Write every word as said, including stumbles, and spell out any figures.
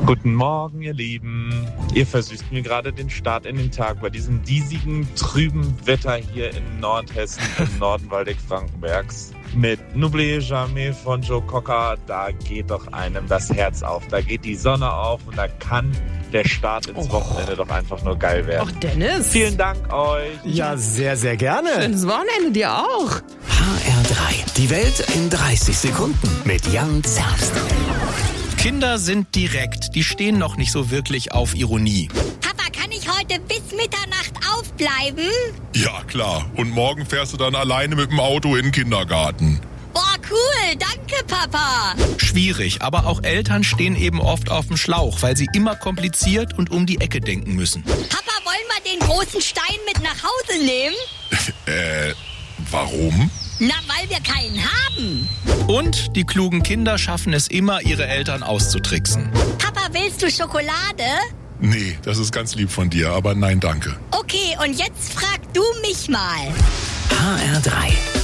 Guten Morgen, ihr Lieben. Ihr versüßt mir gerade den Start in den Tag bei diesem diesigen, trüben Wetter hier in Nordhessen, im Norden Waldeck-Frankenbergs. Mit N'oubliez jamais von Joe Cocker, da geht doch einem das Herz auf. Da geht die Sonne auf und da kann der Start ins Wochenende doch einfach nur geil werden. Ach, Dennis. Vielen Dank euch. Ja, sehr, sehr gerne. Schönes Wochenende dir auch. H R drei. Die Welt in dreißig Sekunden mit Jan Zerbst. Kinder sind direkt. Die stehen noch nicht so wirklich auf Ironie. Papa, kann ich heute bis Mitternacht aufbleiben? Ja, klar. Und morgen fährst du dann alleine mit dem Auto in den Kindergarten. Boah, cool. Danke, Papa. Schwierig, aber auch Eltern stehen eben oft auf dem Schlauch, weil sie immer kompliziert und um die Ecke denken müssen. Papa, wollen wir den großen Stein mit nach Hause nehmen? äh, warum? Na, weil wir keinen haben. Und die klugen Kinder schaffen es immer, ihre Eltern auszutricksen. Papa, willst du Schokolade? Nee, das ist ganz lieb von dir, aber nein, danke. Okay, und jetzt frag du mich mal. H R drei.